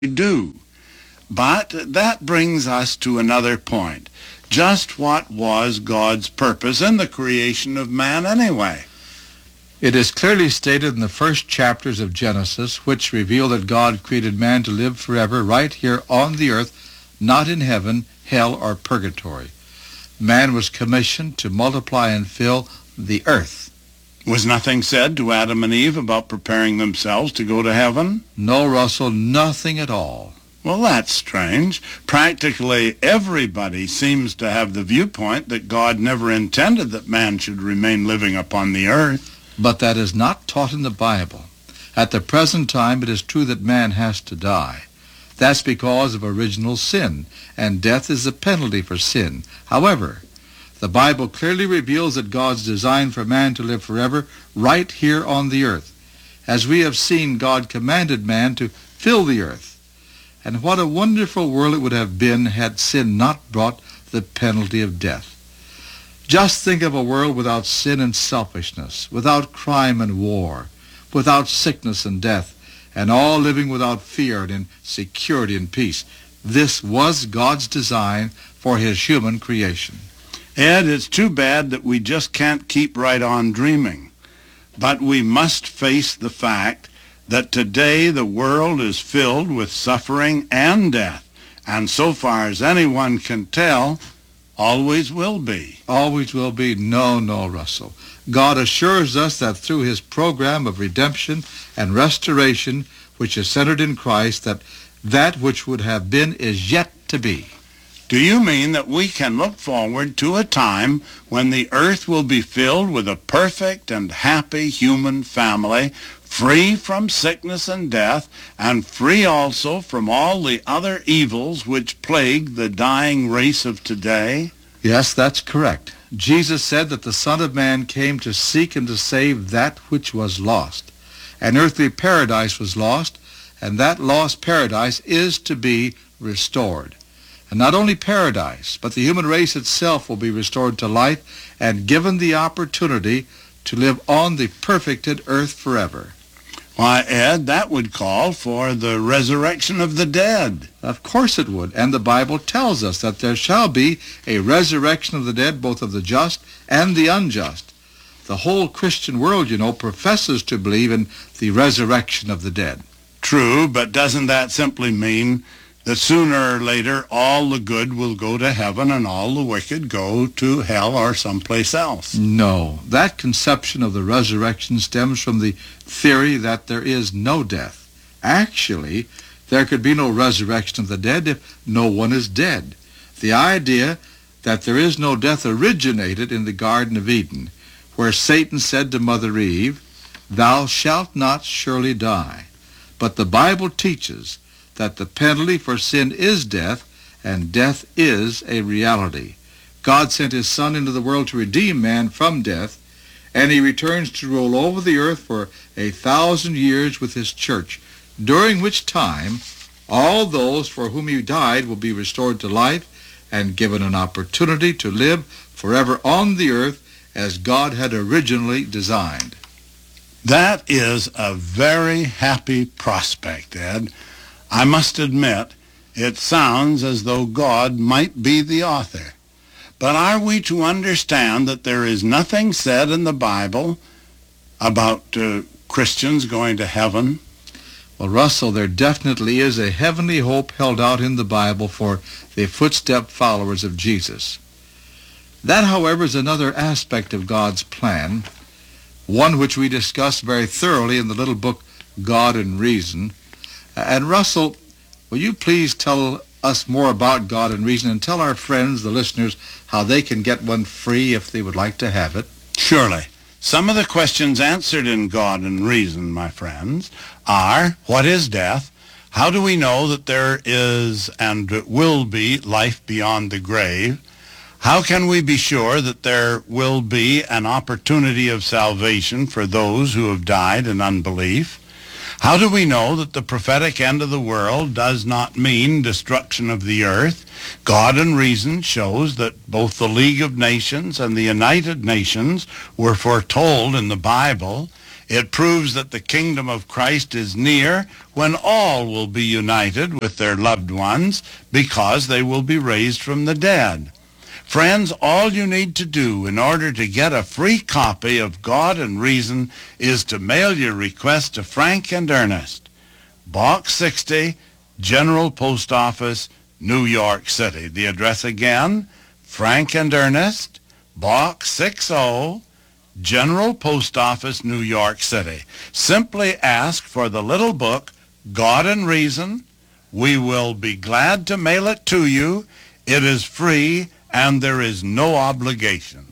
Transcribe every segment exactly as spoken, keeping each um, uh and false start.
do. But that brings us to another point. Just what was God's purpose in the creation of man anyway? It is clearly stated in the first chapters of Genesis, which reveal that God created man to live forever right here on the earth, not in heaven, hell, or purgatory. Man was commissioned to multiply and fill the earth. Was nothing said to Adam and Eve about preparing themselves to go to heaven? No, Russell, nothing at all. Well, that's strange. Practically everybody seems to have the viewpoint that God never intended that man should remain living upon the earth. But that is not taught in the Bible. At the present time, it is true that man has to die. That's because of original sin, and death is the penalty for sin. However, the Bible clearly reveals that God's design for man to live forever right here on the earth. As we have seen, God commanded man to fill the earth. And what a wonderful world it would have been had sin not brought the penalty of death. Just think of a world without sin and selfishness, without crime and war, without sickness and death, and all living without fear and in security and peace. This was God's design for his human creation. Ed, it's too bad that we just can't keep right on dreaming. But we must face the fact that today the world is filled with suffering and death, and so far as anyone can tell, always will be. Always will be? No, no, Russell. God assures us that through his program of redemption and restoration, which is centered in Christ, that that which would have been is yet to be. Do you mean that we can look forward to a time when the earth will be filled with a perfect and happy human family, free from sickness and death, and free also from all the other evils which plague the dying race of today? Yes, that's correct. Jesus said that the Son of Man came to seek and to save that which was lost. An earthly paradise was lost, and that lost paradise is to be restored. And not only paradise, but the human race itself will be restored to life and given the opportunity to live on the perfected earth forever. Why, Ed, that would call for the resurrection of the dead. Of course it would, and the Bible tells us that there shall be a resurrection of the dead, both of the just and the unjust. The whole Christian world, you know, professes to believe in the resurrection of the dead. True, but doesn't that simply mean that sooner or later all the good will go to heaven and all the wicked go to hell or someplace else? No. That conception of the resurrection stems from the theory that there is no death. Actually, there could be no resurrection of the dead if no one is dead. The idea that there is no death originated in the Garden of Eden, where Satan said to Mother Eve, "Thou shalt not surely die." But the Bible teaches that the penalty for sin is death, and death is a reality. God sent his Son into the world to redeem man from death, and he returns to rule over the earth for a thousand years with his church, during which time all those for whom he died will be restored to life and given an opportunity to live forever on the earth as God had originally designed. That is a very happy prospect, Ed. I must admit, it sounds as though God might be the author. But are we to understand that there is nothing said in the Bible about uh, Christians going to heaven? Well, Russell, there definitely is a heavenly hope held out in the Bible for the footstep followers of Jesus. That, however, is another aspect of God's plan, one which we discuss very thoroughly in the little book God and Reason. And Russell, will you please tell us more about God and Reason and tell our friends, the listeners, how they can get one free if they would like to have it? Surely. Some of the questions answered in God and Reason, my friends, are, what is death? How do we know that there is and will be life beyond the grave? How can we be sure that there will be an opportunity of salvation for those who have died in unbelief? How do we know that the prophetic end of the world does not mean destruction of the earth? God and Reason shows that both the League of Nations and the United Nations were foretold in the Bible. It proves that the kingdom of Christ is near when all will be united with their loved ones because they will be raised from the dead. Friends, all you need to do in order to get a free copy of God and Reason is to mail your request to Frank and Ernest, Box sixty, General Post Office, New York City. The address again, Frank and Ernest, Box sixty, General Post Office, New York City. Simply ask for the little book, God and Reason. We will be glad to mail it to you. It is free and there is no obligation.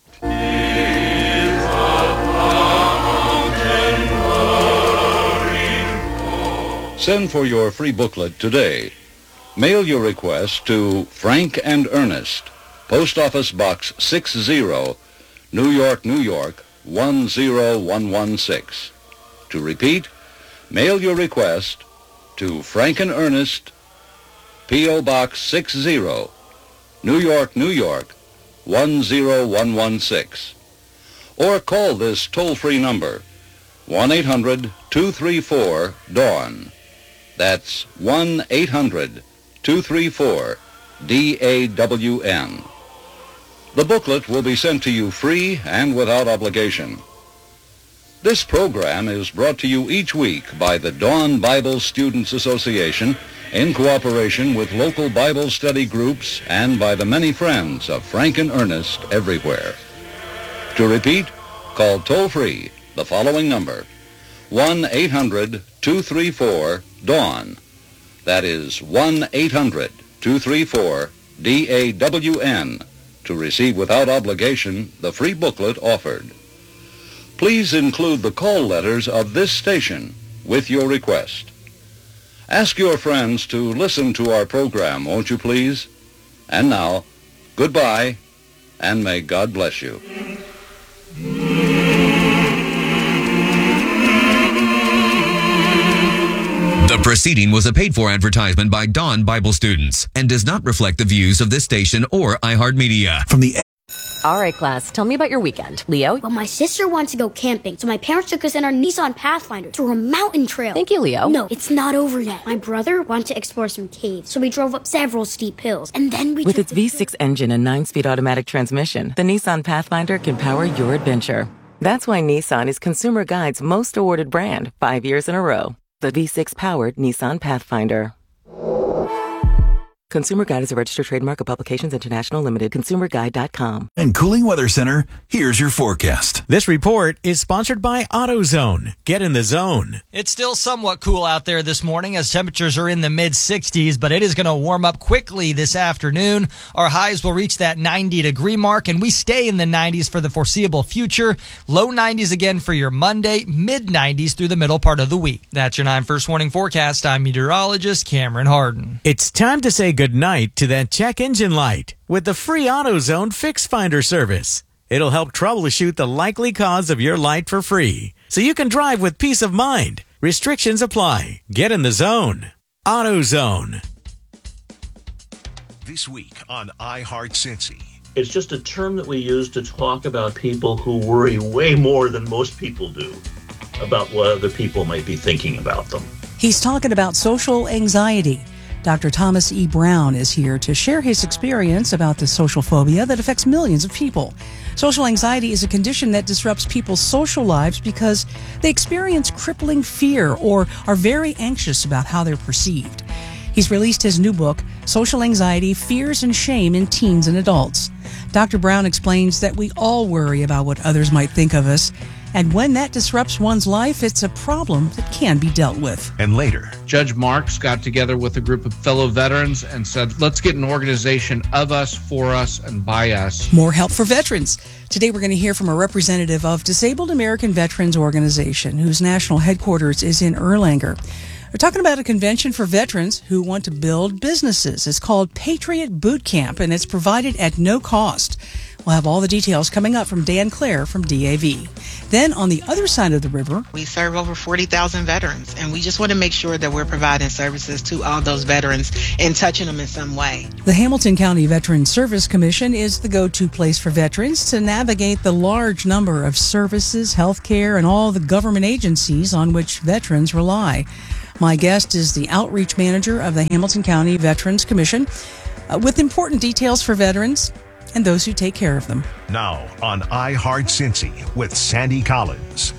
Send for your free booklet today. Mail your request to Frank and Ernest, Post Office Box sixty, New York, New York, one zero one one six. To repeat, mail your request to Frank and Ernest, P O Box sixty, New York, New York, one zero one one six. Or call this toll-free number, one eight hundred two three four DAWN. That's one eight hundred two three four D A W N. The booklet will be sent to you free and without obligation. This program is brought to you each week by the Dawn Bible Students Association in cooperation with local Bible study groups and by the many friends of Frank and Ernest everywhere. To repeat, call toll-free the following number, one eight hundred two three four DAWN. That is one eight hundred two three four D A W N to receive without obligation the free booklet offered. Please include the call letters of this station with your request. Ask your friends to listen to our program, won't you please? And now, goodbye, and may God bless you. The proceeding was a paid-for advertisement by Dawn Bible students and does not reflect the views of this station or iHeartMedia. From the All right, class, tell me about your weekend. Leo? Well, my sister wants to go camping, so my parents took us in our Nissan Pathfinder through a mountain trail. Thank you, Leo. No, it's not over yet. My brother wanted to explore some caves, so we drove up several steep hills, and then we With took its the V six engine and nine-speed automatic transmission, the Nissan Pathfinder can power your adventure. That's why Nissan is Consumer Guide's most awarded brand five years in a row. The V six-powered Nissan Pathfinder. Consumer Guide is a registered trademark of Publications International Limited, consumer guide dot com. And Cooling Weather Center, here's your forecast. This report is sponsored by AutoZone. Get in the zone. It's still somewhat cool out there this morning as temperatures are in the mid sixties, but it is going to warm up quickly this afternoon. Our highs will reach that ninety degree mark, and we stay in the nineties for the foreseeable future. Low nineties again for your Monday, mid nineties through the middle part of the week. That's your nine First Warning forecast. I'm meteorologist Cameron Harden. It's time to say good night to that check engine light with the free AutoZone Fix Finder service. It'll help troubleshoot the likely cause of your light for free, so you can drive with peace of mind. Restrictions apply. Get in the zone. AutoZone. This week on iHeart Cincy. It's just a term that we use to talk about people who worry way more than most people do about what other people might be thinking about them. He's talking about social anxiety. Doctor Thomas E. Brown is here to share his experience about the social phobia that affects millions of people. Social anxiety is a condition that disrupts people's social lives because they experience crippling fear or are very anxious about how they're perceived. He's released his new book, Social Anxiety, Fears and Shame in Teens and Adults. Doctor Brown explains that we all worry about what others might think of us, and when that disrupts one's life, it's a problem that can be dealt with. And later, Judge Marks got together with a group of fellow veterans and said, let's get an organization of us, for us, and by us. More help for veterans. Today we're going to hear from a representative of Disabled American Veterans Organization, whose national headquarters is in Erlanger. We're talking about a convention for veterans who want to build businesses. It's called Patriot Boot Camp, and it's provided at no cost. We'll have all the details coming up from Dan Clare from D A V. Then on the other side of the river, we serve over forty thousand veterans, and we just want to make sure that we're providing services to all those veterans and touching them in some way. The Hamilton County Veterans Service Commission is the go-to place for veterans to navigate the large number of services, health care, and all the government agencies on which veterans rely. My guest is the outreach manager of the Hamilton County Veterans Commission uh, with important details for veterans and those who take care of them. Now on iHeart Cincy with Sandy Collins.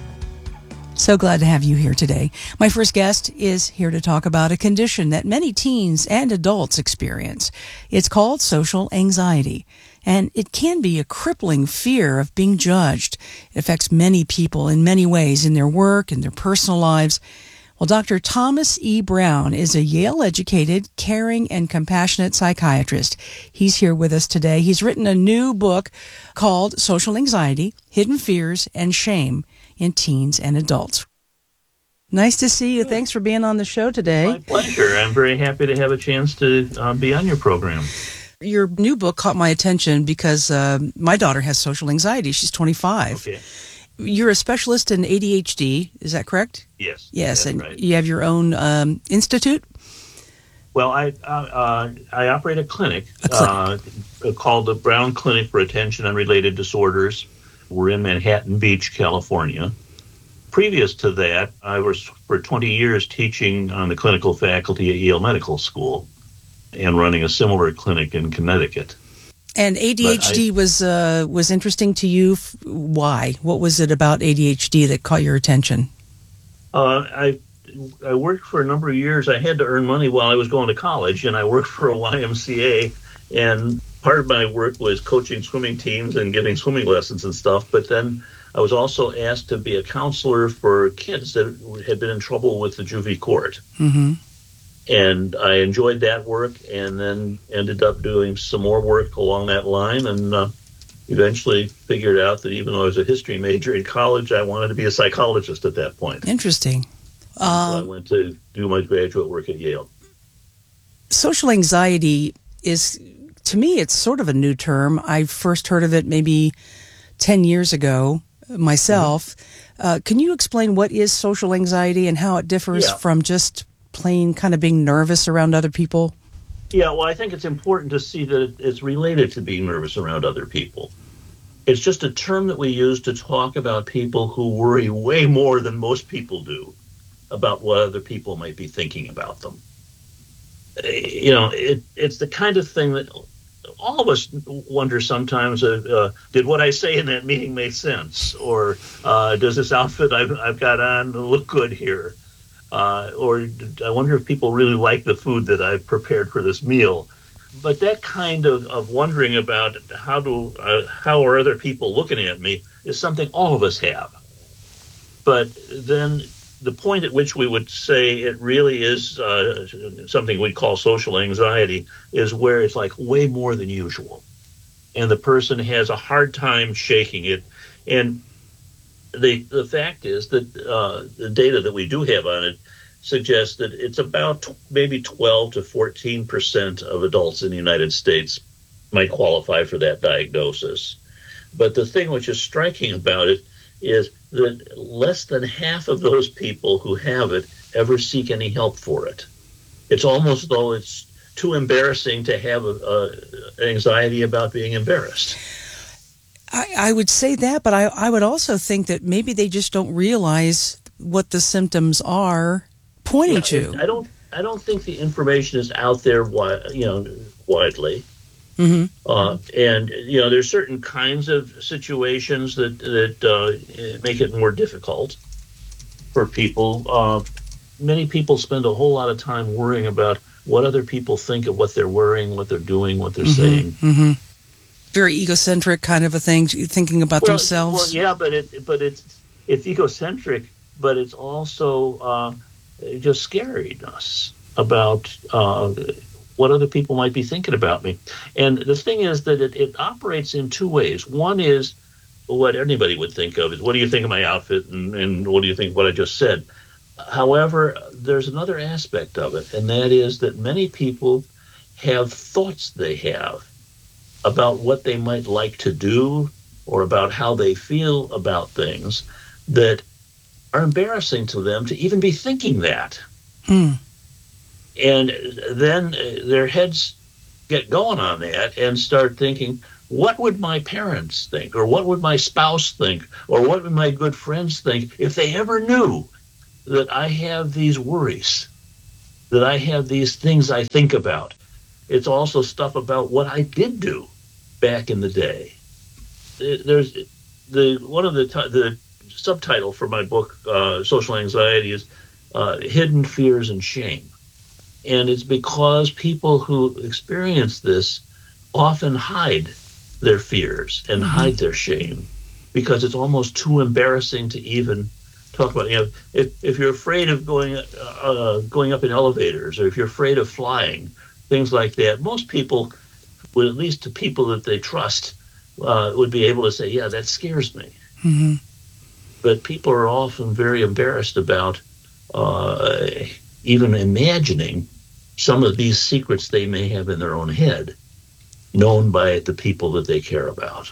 So glad to have you here today. My first guest is here to talk about a condition that many teens and adults experience. It's called social anxiety, and it can be a crippling fear of being judged. It affects many people in many ways in their work and their personal lives. Well, Doctor Thomas E. Brown is a Yale-educated, caring, and compassionate psychiatrist. He's here with us today. He's written a new book called Social Anxiety, Hidden Fears and Shame in Teens and Adults. Nice to see you. Thanks for being on the show today. My pleasure. I'm very happy to have a chance to uh, be on your program. Your new book caught my attention because uh, my daughter has social anxiety. She's twenty-five. Okay. You're a specialist in A D H D, is that correct? Yes. Yes, and right. you have your own um, institute? Well, I uh, uh, I operate a clinic, a clinic. Uh, called the Brown Clinic for Attention and Related Disorders. We're in Manhattan Beach, California. Previous to that, I was for twenty years teaching on the clinical faculty at Yale Medical School and running a similar clinic in Connecticut. And A D H D I, was uh, was interesting to you. Why? What was it about A D H D that caught your attention? Uh, I I worked for a number of years. I had to earn money while I was going to college, and I worked for a Y M C A. And part of my work was coaching swimming teams and giving swimming lessons and stuff. But then I was also asked to be a counselor for kids that had been in trouble with the juvie court. Mm-hmm. And I enjoyed that work, and then ended up doing some more work along that line, and uh, eventually figured out that even though I was a history major in college, I wanted to be a psychologist at that point. Interesting. So uh, I went to do my graduate work at Yale. Social anxiety is, to me, it's sort of a new term. I first heard of it maybe ten years ago myself. Mm-hmm. Uh, can you explain what is social anxiety and how it differs yeah. from just plain kind of being nervous around other people? Yeah, well, I think it's important to see that it's related to being nervous around other people. It's just a term that we use to talk about people who worry way more than most people do about what other people might be thinking about them. You know, it, it's the kind of thing that all of us wonder sometimes, uh, uh, did what I say in that meeting make sense? Or uh, does this outfit I've, I've got on look good here? Uh, or I wonder if people really like the food that I've prepared for this meal. But that kind of, of wondering about how do uh, how are other people looking at me is something all of us have. But then the point at which we would say it really is uh, something we call social anxiety is where it's like way more than usual. And the person has a hard time shaking it. And The the fact is that uh, the data that we do have on it suggests that it's about t- maybe twelve to fourteen percent of adults in the United States might qualify for that diagnosis. But the thing which is striking about it is that less than half of those people who have it ever seek any help for it. It's almost as though it's too embarrassing to have a, a anxiety about being embarrassed. I, I would say that, but I, I would also think that maybe they just don't realize what the symptoms are pointing yeah, to. I don't. I don't think the information is out there, wi- you know, widely. Mm-hmm. Uh, and you know, there's certain kinds of situations that that uh, make it more difficult for people. Uh, many people spend a whole lot of time worrying about what other people think of what they're wearing, what they're doing, what they're mm-hmm. saying. Mm-hmm. Very egocentric kind of a thing, thinking about well, themselves. Well, yeah, but it, but it's it's egocentric, but it's also uh, just scaring us about uh, what other people might be thinking about me. And the thing is that it, it operates in two ways. One is what anybody would think of is, what do you think of my outfit, and, and what do you think of what I just said? However, there's another aspect of it, and that is that many people have thoughts they have about what they might like to do or about how they feel about things that are embarrassing to them to even be thinking that. Hmm. And then their heads get going on that and start thinking, what would my parents think? Or what would my spouse think? Or what would my good friends think if they ever knew that I have these worries, that I have these things I think about? It's also stuff about what I did do back in the day. There's the one of the the subtitle for my book, uh, Social Anxiety, is uh, Hidden Fears and Shame. And it's because people who experience this often hide their fears and mm-hmm. hide their shame because it's almost too embarrassing to even talk about. You know, if if you're afraid of going uh, going up in elevators, or if you're afraid of flying, things like that, most people, well, at least to people that they trust, uh, would be able to say, yeah, that scares me. Mm-hmm. But people are often very embarrassed about uh, even imagining some of these secrets they may have in their own head, known by the people that they care about.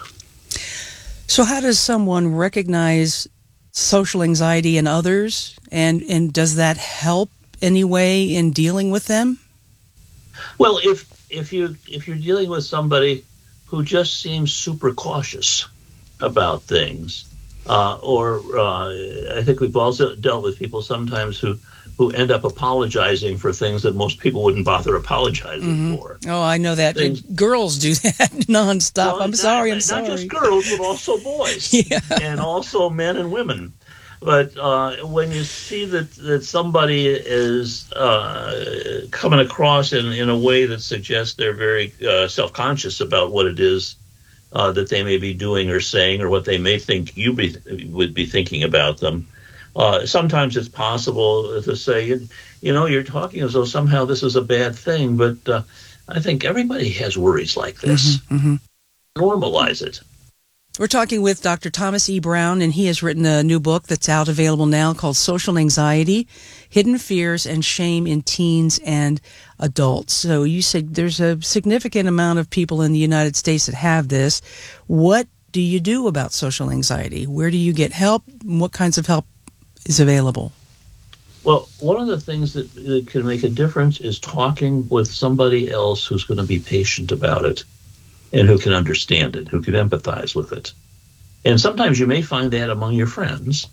So how does someone recognize social anxiety in others, and, and does that help any way in dealing with them? Well, if if you if you're dealing with somebody who just seems super cautious about things, uh, or uh, I think we've also dealt with people sometimes who, who end up apologizing for things that most people wouldn't bother apologizing mm-hmm. for. Oh, I know that. Things, girls do that nonstop. well, I'm not, sorry, I'm not sorry. Not just girls, but also boys. Yeah. And also men and women. But uh, when you see that, that somebody is uh, coming across in, in a way that suggests they're very uh, self-conscious about what it is uh, that they may be doing or saying, or what they may think you be, would be thinking about them, uh, sometimes it's possible to say, you know, you're talking as though somehow this is a bad thing, but uh, I think everybody has worries like this. Mm-hmm, mm-hmm. Normalize it. We're talking with Doctor Thomas E. Brown, and he has written a new book that's out available now called Social Anxiety, Hidden Fears and Shame in Teens and Adults. So you said there's a significant amount of people in the United States that have this. What do you do about social anxiety? Where do you get help? What kinds of help is available? Well, one of the things that, that can make a difference is talking with somebody else who's going to be patient about it, and who can understand it, who can empathize with it. And sometimes you may find that among your friends,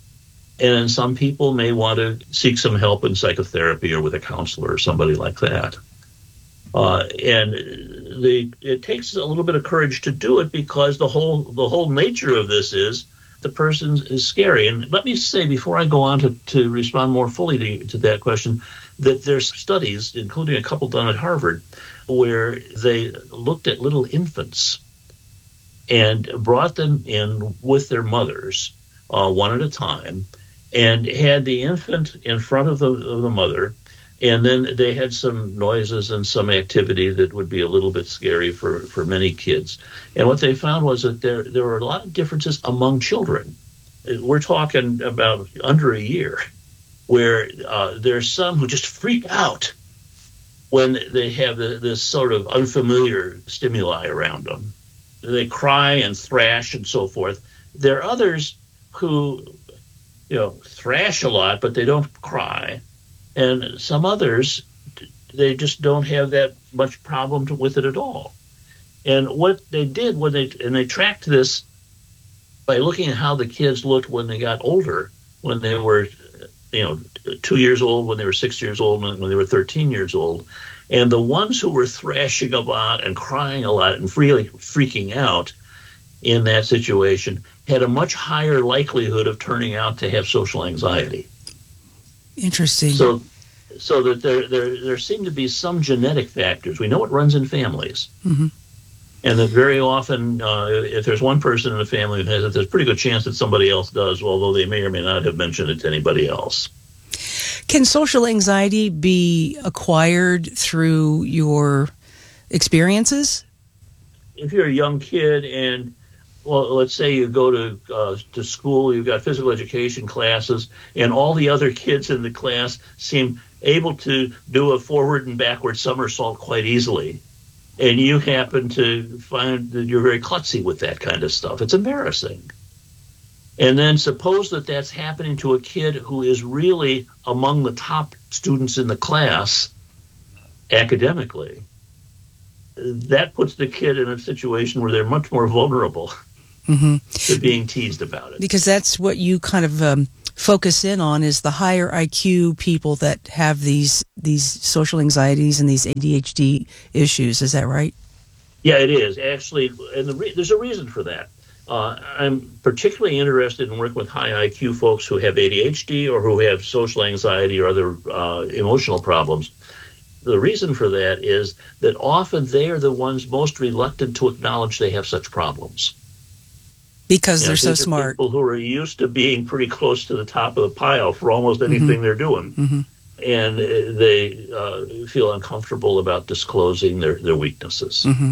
and some people may want to seek some help in psychotherapy or with a counselor or somebody like that. Uh, and the, it takes a little bit of courage to do it, because the whole the whole nature of this is the person is scary. And let me say, before I go on to, to respond more fully to, to that question, that there's studies, including a couple done at Harvard, where they looked at little infants and brought them in with their mothers, uh, one at a time, and had the infant in front of the, of the mother, and then they had some noises and some activity that would be a little bit scary for, for many kids. And what they found was that there, there were a lot of differences among children. We're talking about under a year, where uh, there's some who just freak out when they have the, this sort of unfamiliar stimuli around them. They cry and thrash and so forth. There are others who, you know, thrash a lot, but they don't cry. And some others, they just don't have that much problem to, with it at all. And what they did when they, and they tracked this by looking at how the kids looked when they got older, when they were, you know, two years old, when they were six years old, when they were thirteen years old. And the ones who were thrashing a lot and crying a lot and really freaking out in that situation had a much higher likelihood of turning out to have social anxiety. Interesting. So, so that there, there, there seem to be some genetic factors. We know it runs in families. Mm-hmm. And that very often, uh, if there's one person in a family who has it, there's a pretty good chance that somebody else does, although they may or may not have mentioned it to anybody else. Can social anxiety be acquired through your experiences? If you're a young kid and well, let's say you go to uh, to school, you've got physical education classes, and all the other kids in the class seem able to do a forward and backward somersault quite easily. And you happen to find that you're very klutzy with that kind of stuff. It's embarrassing. And then suppose that that's happening to a kid who is really among the top students in the class academically. That puts the kid in a situation where they're much more vulnerable mm-hmm. to being teased about it. Because that's what you kind of um, focus in on, is the higher I Q people that have these these social anxieties and these A D H D issues. Is that right? Yeah, it is. Actually, and the re- there's a reason for that. Uh, I'm particularly interested in working with high I Q folks who have A D H D or who have social anxiety or other uh, emotional problems. The reason for that is that often they are the ones most reluctant to acknowledge they have such problems. Because you they're know, so smart. People who are used to being pretty close to the top of the pile for almost anything mm-hmm. they're doing. Mm-hmm. And they uh, feel uncomfortable about disclosing their, their weaknesses. Mm-hmm.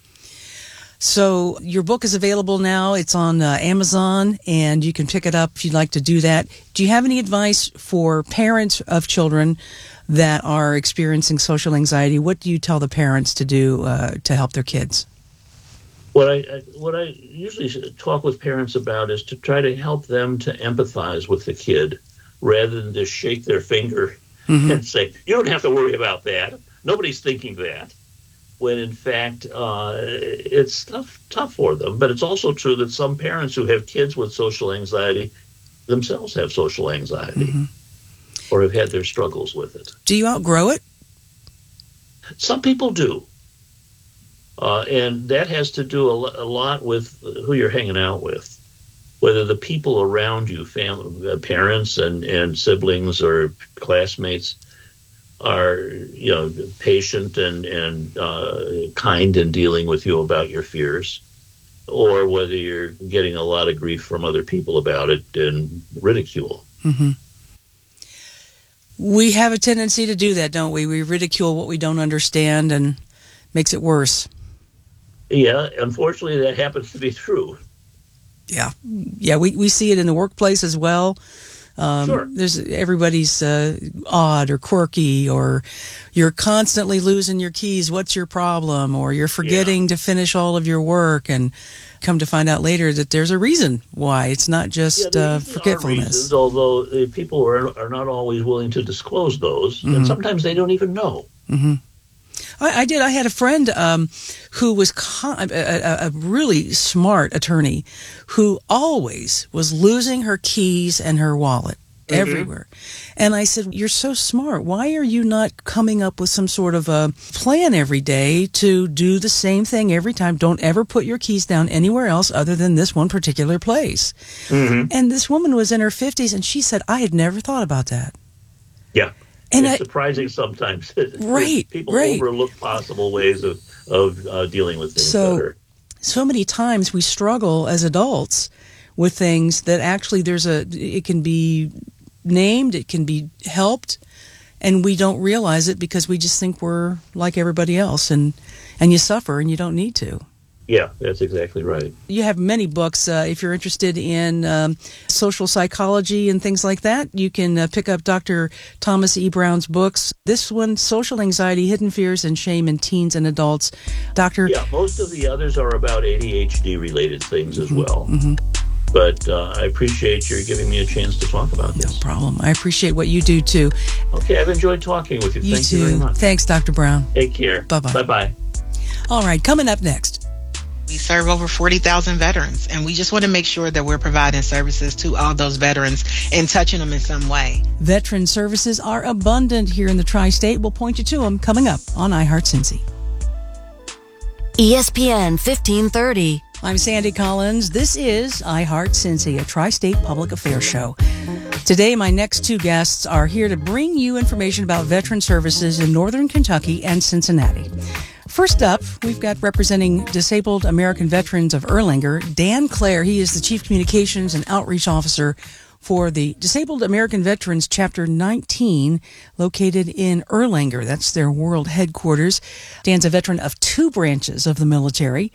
So your book is available now. It's on uh, Amazon, and you can pick it up if you'd like to do that. Do you have any advice for parents of children that are experiencing social anxiety? What do you tell the parents to do uh, to help their kids? What I, I what I usually talk with parents about is to try to help them to empathize with the kid rather than just shake their finger mm-hmm. and say, you don't have to worry about that. Nobody's thinking that. When in fact, uh, it's tough, tough for them. But it's also true that some parents who have kids with social anxiety themselves have social anxiety. Mm-hmm. Or have had their struggles with it. Do you outgrow it? Some people do. Uh, and that has to do a, a lot with who you're hanging out with. Whether the people around you, family, uh, parents and, and siblings or classmates, are you know patient and, and uh, kind in dealing with you about your fears, or whether you're getting a lot of grief from other people about it and ridicule. Mm-hmm. We have a tendency to do that, don't we? We ridicule what we don't understand and makes it worse. Yeah, unfortunately, that happens to be true. Yeah, yeah, we, we see it in the workplace as well. Um, sure. There's everybody's uh, odd or quirky, or you're constantly losing your keys. What's your problem? Or you're forgetting yeah. to finish all of your work, and come to find out later that there's a reason why. It's not just yeah, uh, forgetfulness. Reasons, although uh, people are are not always willing to disclose those, mm-hmm. and sometimes they don't even know. Mm-hmm. I, I did. I had a friend um, who was con- a, a, a really smart attorney who always was losing her keys and her wallet mm-hmm. everywhere. And I said, you're so smart. Why are you not coming up with some sort of a plan every day to do the same thing every time? Don't ever put your keys down anywhere else other than this one particular place. Mm-hmm. And this woman was in her fifties, and she said, I had never thought about that. Yeah. And it's I, surprising sometimes. Right, People right. overlook possible ways of, of uh, dealing with things so, better. So many times we struggle as adults with things that actually there's a, it can be named, it can be helped, and we don't realize it because we just think we're like everybody else, and, and you suffer and you don't need to. Yeah, that's exactly right. You have many books. Uh, if you're interested in um, social psychology and things like that, you can uh, pick up Doctor Thomas E. Brown's books. This one, Social Anxiety, Hidden Fears and Shame in Teens and Adults. Doctor Yeah, most of the others are about A D H D-related things as mm-hmm, well. Mm-hmm. But uh, I appreciate your giving me a chance to talk about this. No problem. I appreciate what you do, too. Okay, I've enjoyed talking with you. You Thank too. you very much. Thanks, Doctor Brown. Take care. Bye-bye. Bye-bye. All right, coming up next. We serve over forty thousand veterans, and we just want to make sure that we're providing services to all those veterans and touching them in some way. Veteran services are abundant here in the Tri-State. We'll point you to them coming up on iHeart Cincy. E S P N fifteen thirty. I'm Sandy Collins. This is iHeart Cincy, a Tri-State public affairs show. Today, my next two guests are here to bring you information about veteran services in Northern Kentucky and Cincinnati. First up, we've got representing Disabled American Veterans of Erlanger, Dan Clare. He is the Chief Communications and Outreach Officer for the Disabled American Veterans Chapter nineteen, located in Erlanger. That's their world headquarters. Dan's a veteran of two branches of the military.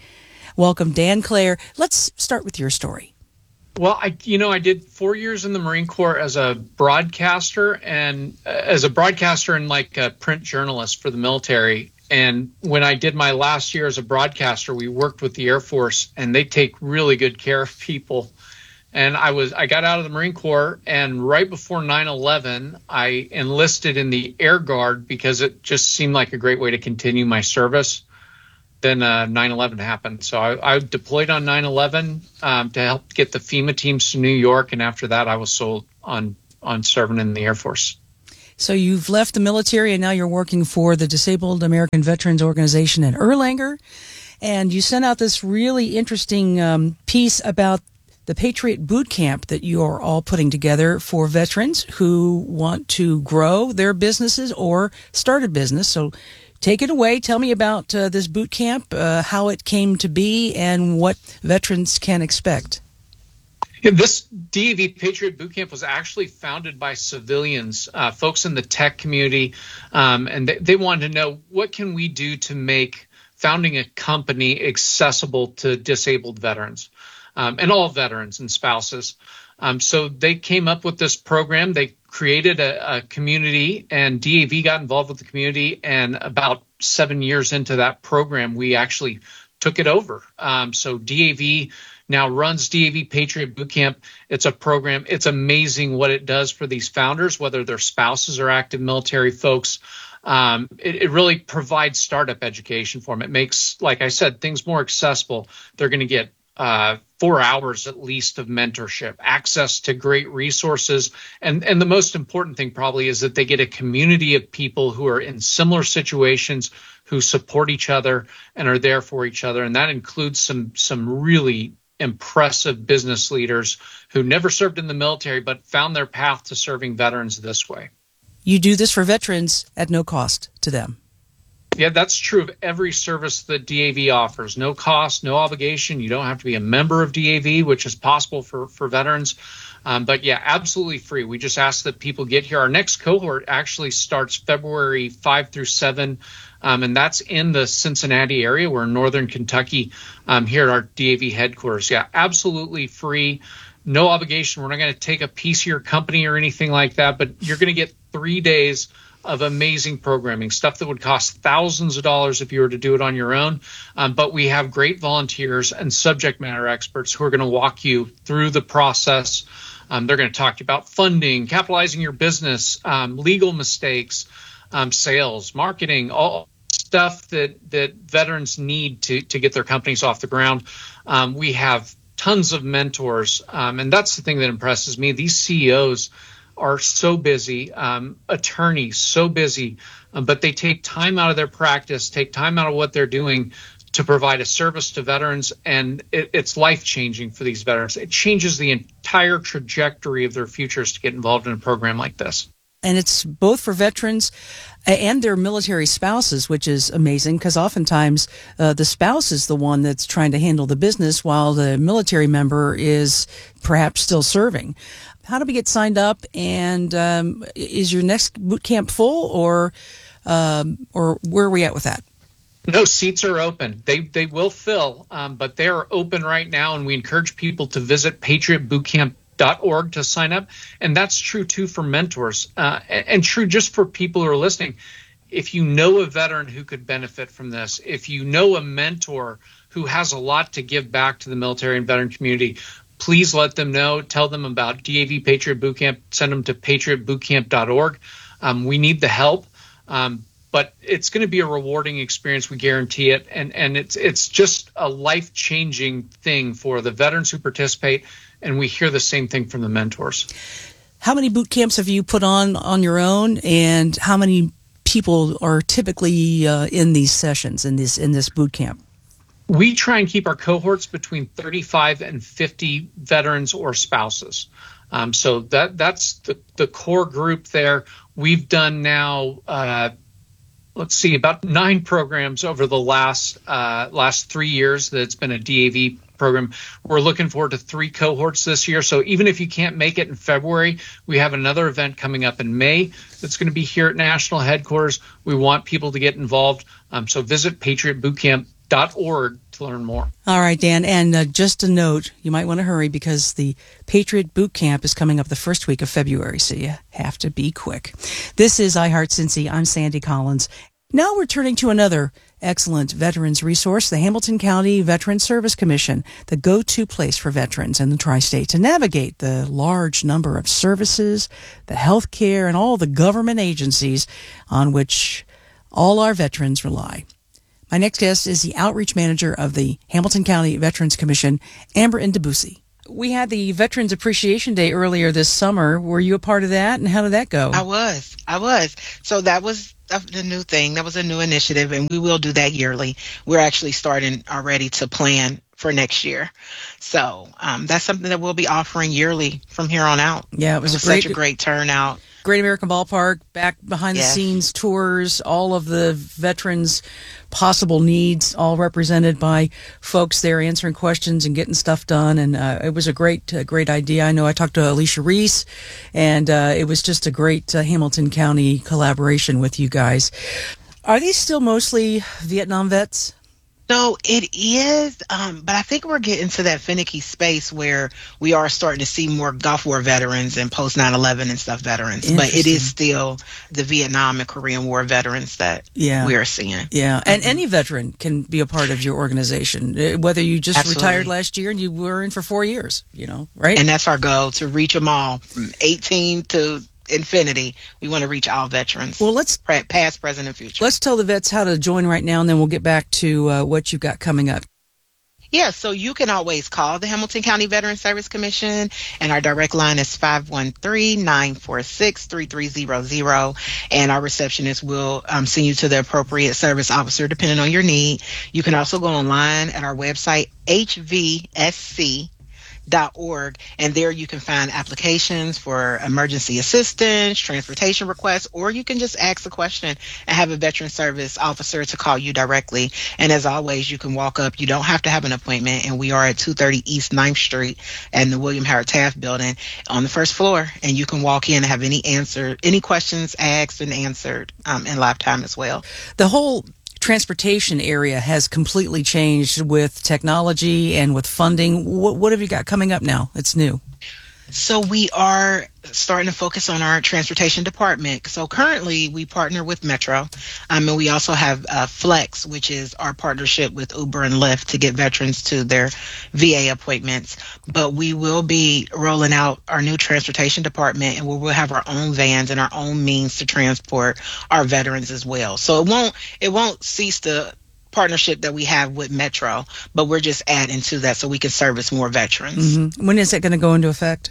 Welcome, Dan Clare. Let's start with your story. Well, I, you know, I did four years in the Marine Corps as a broadcaster and uh, as a broadcaster and like a print journalist for the military. And when I did my last year as a broadcaster, we worked with the Air Force, and they take really good care of people. And I was I got out of the Marine Corps, and right before nine eleven, I enlisted in the Air Guard because it just seemed like a great way to continue my service. Then uh, nine eleven happened. So I, I deployed on nine eleven um, to help get the FEMA teams to New York, and after that, I was sold on on serving in the Air Force. So you've left the military, and now you're working for the Disabled American Veterans Organization in Erlanger, and you sent out this really interesting um, piece about the Patriot Boot Camp that you are all putting together for veterans who want to grow their businesses or start a business. So take it away. Tell me about uh, this boot camp, uh, how it came to be, and what veterans can expect. Yeah, this D A V Patriot Boot Camp was actually founded by civilians, uh, folks in the tech community, um, and they, they wanted to know, what can we do to make founding a company accessible to disabled veterans um, and all veterans and spouses. Um, so they came up with this program. They created a, a community, and D A V got involved with the community. And about seven years into that program, we actually took it over. Um, so D A V now runs D A V Patriot Boot Camp. It's a program. It's amazing what it does for these founders, whether they're spouses or active military folks. Um, it, it really provides startup education for them. It makes, like I said, things more accessible. They're going to get uh, four hours at least of mentorship, access to great resources. And, and the most important thing probably is that they get a community of people who are in similar situations, who support each other and are there for each other. And that includes some some really impressive business leaders who never served in the military but found their path to serving veterans this way. You do this for veterans at no cost to them. Yeah, that's true of every service that D A V offers. No cost, no obligation. You don't have to be a member of D A V, which is possible for, for veterans. Um, but yeah, absolutely free. We just ask that people get here. Our next cohort actually starts February fifth through seventh, um, and that's in the Cincinnati area. We're in northern Kentucky um, here at our D A V headquarters. Yeah, absolutely free. No obligation. We're not going to take a piece of your company or anything like that, but you're going to get three days of amazing programming, stuff that would cost thousands of dollars if you were to do it on your own. Um, but we have great volunteers and subject matter experts who are going to walk you through the process. Um, they're going to talk to you about funding, capitalizing your business, um, legal mistakes, um, sales, marketing, all stuff that, that veterans need to, to get their companies off the ground. Um, we have tons of mentors, um, and that's the thing that impresses me. These C E Os are so busy, um, attorneys so busy, um, but they take time out of their practice, take time out of what they're doing to provide a service to veterans, and it, it's life-changing for these veterans. It changes the entire trajectory of their futures to get involved in a program like this. And it's both for veterans and their military spouses, which is amazing because oftentimes uh, the spouse is the one that's trying to handle the business while the military member is perhaps still serving. How do we get signed up? And um, is your next boot camp full, or um, or where are we at with that? No, seats are open. They they will fill, um, but they are open right now, and we encourage people to visit patriot boot camp dot org to sign up. And that's true, too, for mentors, uh, and, and true just for people who are listening. If you know a veteran who could benefit from this, if you know a mentor who has a lot to give back to the military and veteran community, please let them know. Tell them about D A V Patriot Boot Camp. Send them to patriot boot camp dot org. Um, we need the help, um, but it's going to be a rewarding experience. We guarantee it, and and it's it's just a life changing thing for the veterans who participate. And we hear the same thing from the mentors. How many boot camps have you put on on your own, and how many people are typically uh, in these sessions in this in this boot camp? We try and keep our cohorts between thirty-five and fifty veterans or spouses. Um, so that that's the, the core group there. We've done now, uh, let's see, about nine programs over the last uh, last three years that it's been a D A V program. We're looking forward to three cohorts this year. So even if you can't make it in February, we have another event coming up in May that's going to be here at National Headquarters. We want people to get involved. Um, so visit patriot boot camp dot org to learn more. All right, Dan. And uh, just a note, you might want to hurry because the Patriot Boot Camp is coming up the first week of February, so you have to be quick. This is iHeart Cincy. I'm Sandy Collins. Now we're turning to another excellent veterans resource, the Hamilton County Veterans Service Commission, the go-to place for veterans in the tri-state to navigate the large number of services, the health care, and all the government agencies on which all our veterans rely. My next guest is the outreach manager of the Hamilton County Veterans Commission, Amber Indebusi. We had the Veterans Appreciation Day earlier this summer. Were you a part of that, and how did that go? I was. I was. So that was the new thing. That was a new initiative, and we will do that yearly. We're actually starting already to plan for next year. So um, that's something that we'll be offering yearly from here on out. Yeah, it was, it was a great, such a great turnout. Great American Ballpark, back behind yes. the scenes tours, all of the veterans' possible needs, all represented by folks there answering questions and getting stuff done. And uh, it was a great, uh, great idea. I know I talked to Alicia Reese, and uh, it was just a great uh, Hamilton County collaboration with you guys. Are these still mostly Vietnam vets? No, it is, um, but I think we're getting to that finicky space where we are starting to see more Gulf War veterans and post nine eleven and stuff veterans. But it is still the Vietnam and Korean War veterans that yeah. we are seeing. Yeah, mm-hmm. And any veteran can be a part of your organization, whether you just Absolutely. retired last year and you were in for four years, you know, right? And that's our goal, to reach them all from eighteen to infinity. We want to reach all veterans. Well, let's past, present, and future. Let's tell the vets how to join right now, and then we'll get back to uh, what you've got coming up. Yeah, so you can always call the Hamilton County Veterans Service Commission, and our direct line is five one three, nine four six, three three zero zero, and our receptionist will um, send you to the appropriate service officer depending on your need. You can also go online at our website, H V S C dot org, and there you can find applications for emergency assistance, transportation requests, or you can just ask a question and have a veteran service officer to call you directly. And as always, you can walk up. You don't have to have an appointment, and we are at two thirty East ninth Street in the William Howard Taft building on the first floor, and you can walk in and have any answer, any questions asked and answered um, in lifetime as well. The whole transportation area has completely changed with technology and with funding. What, what have you got coming up now? It's new. So we are starting to focus on our transportation department. So currently we partner with Metro, um, and we also have uh, Flex, which is our partnership with Uber and Lyft to get veterans to their V A appointments. But we will be rolling out our new transportation department, and we will have our own vans and our own means to transport our veterans as well. So it won't it won't cease the partnership that we have with Metro, but we're just adding to that so we can service more veterans. Mm-hmm. When is it going to go into effect?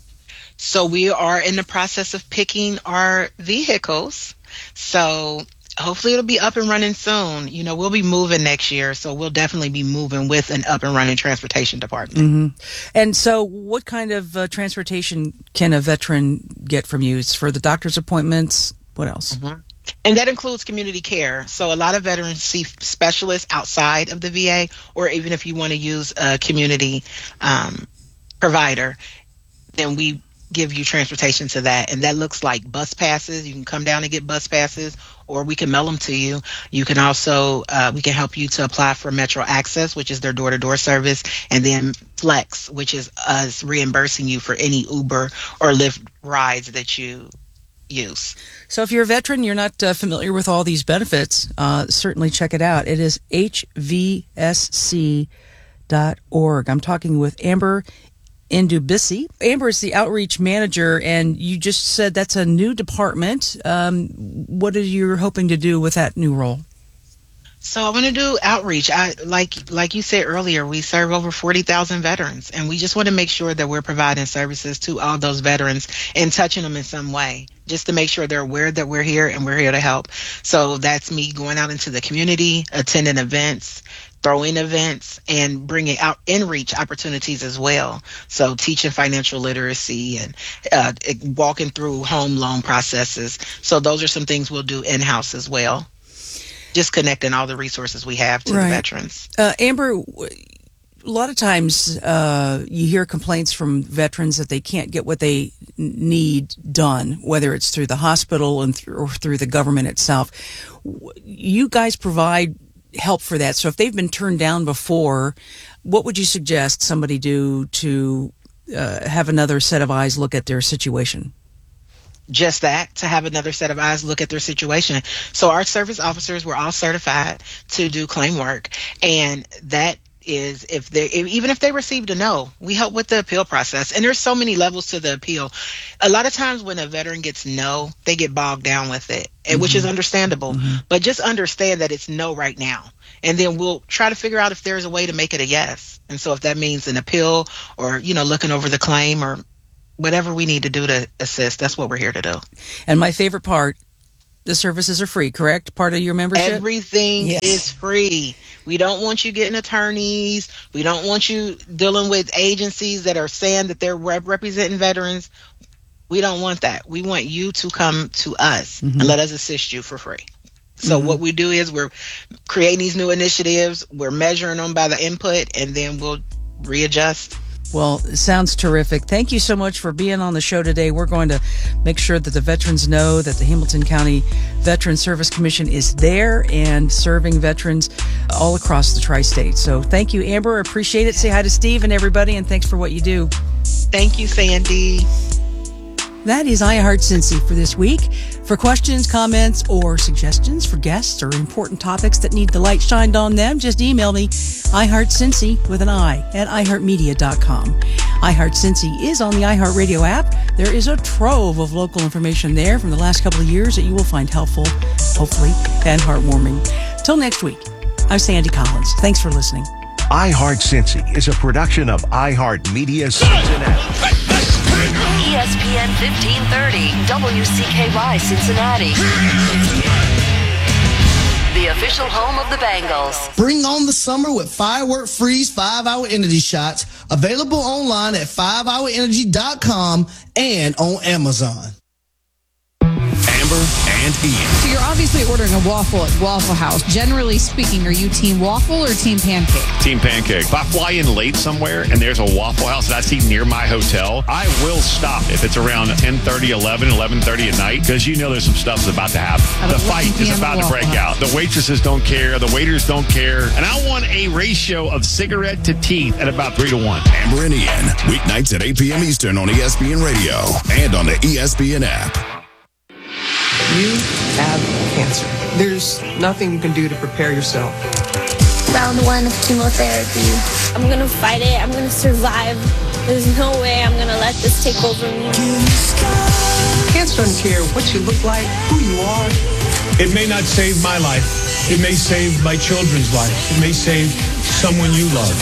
So we are in the process of picking our vehicles. So hopefully it'll be up and running soon. You know, we'll be moving next year, so we'll definitely be moving with an up and running transportation department. Mm-hmm. And so what kind of uh, transportation can a veteran get from you? It's for the doctor's appointments? What else? Mm-hmm. And that includes community care. So a lot of veterans see specialists outside of the V A, or even if you want to use a community um, provider, then we give you transportation to that. And that looks like bus passes. You can come down and get bus passes, or we can mail them to you. You can also, uh, we can help you to apply for Metro Access, which is their door-to-door service, and then Flex, which is us reimbursing you for any Uber or Lyft rides that you use. So if you're a veteran, you're not uh, familiar with all these benefits, uh, certainly check it out. It is H V S C dot org. I'm talking with Amber Indebusi. Amber is the outreach manager, and you just said that's a new department. Um, what are you hoping to do with that new role? So I want to do outreach. I like like you said earlier, we serve over forty thousand veterans, and we just want to make sure that we're providing services to all those veterans and touching them in some way, just to make sure they're aware that we're here and we're here to help. So that's me going out into the community, attending events, throwing events, and bringing out in-reach opportunities as well. So teaching financial literacy and uh, walking through home loan processes. So those are some things we'll do in-house as well. Just connecting all the resources we have to right. the veterans. Uh, Amber, a lot of times uh, you hear complaints from veterans that they can't get what they need done, whether it's through the hospital and th- or through the government itself. You guys provide help for that. So if they've been turned down before, what would you suggest somebody do to uh, have another set of eyes look at their situation? Just that, to have another set of eyes look at their situation. So our service officers were all certified to do claim work, and that is if they even if they received a no, we help with the appeal process. And there's so many levels to the appeal. A lot of times when a veteran gets no, they get bogged down with it, mm-hmm. which is understandable. Mm-hmm. But just understand that it's no right now, and then we'll try to figure out if there's a way to make it a yes. And so if that means an appeal or, you know, looking over the claim or whatever we need to do to assist, that's what we're here to do. And my favorite part, the services are free, correct? Part of your membership? Everything yes. is free. We don't want you getting attorneys. We don't want you dealing with agencies that are saying that they're rep- representing veterans. We don't want that. We want you to come to us mm-hmm. and let us assist you for free. So mm-hmm. what we do is we're creating these new initiatives. We're measuring them by the input, and then we'll readjust. Well, it sounds terrific. Thank you so much for being on the show today. We're going to make sure that the veterans know that the Hamilton County Veteran Service Commission is there and serving veterans all across the tri-state. So thank you, Amber. Appreciate it. Say hi to Steve and everybody, and thanks for what you do. Thank you, Sandy. That is iHeart Cincy for this week. For questions, comments, or suggestions for guests or important topics that need the light shined on them, just email me, iHeartCincy with an I at i heart media dot com. iHeart Cincy is on the iHeartRadio app. There is a trove of local information there from the last couple of years that you will find helpful, hopefully, and heartwarming. Till next week, I'm Sandy Collins. Thanks for listening. iHeart Cincy is a production of iHeart Media Cincinnati. E S P N fifteen thirty, W C K Y Cincinnati. The official home of the Bengals. Bring on the summer with Firework Freeze five hour Energy Shots. Available online at five hour energy dot com and on Amazon. Amber and Ian. So you're obviously ordering a waffle at Waffle House. Generally speaking, are you team waffle or team pancake? Team pancake. If I fly in late somewhere and there's a Waffle House that I see near my hotel, I will stop if it's around ten thirty, eleven, eleven thirty at night, because you know there's some stuff that's about to happen. The fight is about to break out. The waitresses don't care. The waiters don't care. And I want a ratio of cigarette to teeth at about three to one. Amber and Ian, weeknights at eight p.m. Eastern on E S P N Radio and on the E S P N app. You have cancer. There's nothing you can do to prepare yourself. Round one of chemotherapy. I'm gonna fight it. I'm gonna survive. There's no way I'm gonna let this take over me. Cancer doesn't care what you look like, who you are. It may not save my life. It may save my children's life. It may save someone you love.